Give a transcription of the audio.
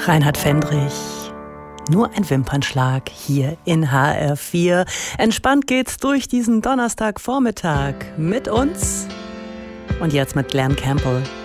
Reinhard Fendrich. Nur ein Wimpernschlag hier in HR4. Entspannt geht's durch diesen Donnerstagvormittag mit uns und jetzt mit Glen Campbell.